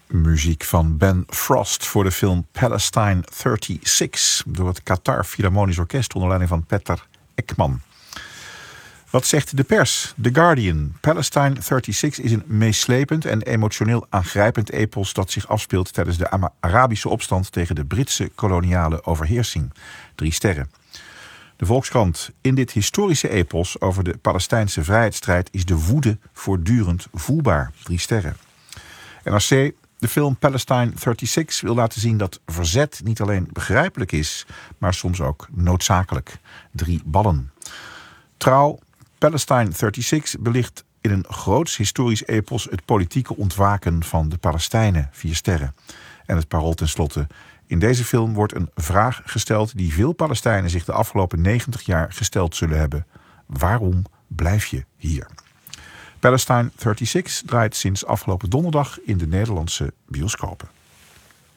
Muziek van Ben Frost voor de film Palestine 36 door het Qatar Philharmonisch Orkest onder leiding van Peter Ekman. Wat zegt de pers? The Guardian. Palestine 36 is een meeslepend en emotioneel aangrijpend epos dat zich afspeelt tijdens de Arabische opstand tegen de Britse koloniale overheersing. 3 sterren. De Volkskrant. In dit historische epos over de Palestijnse vrijheidsstrijd is de woede voortdurend voelbaar. 3 sterren. NRC. De film Palestine 36 wil laten zien dat verzet niet alleen begrijpelijk is, maar soms ook noodzakelijk. 3 ballen. Trouw. Palestine 36 belicht in een groots historisch epos het politieke ontwaken van de Palestijnen. 4 sterren. En het Parool tenslotte. In deze film wordt een vraag gesteld die veel Palestijnen zich de afgelopen 90 jaar gesteld zullen hebben. Waarom blijf je hier? Palestine 36 draait sinds afgelopen donderdag in de Nederlandse bioscopen.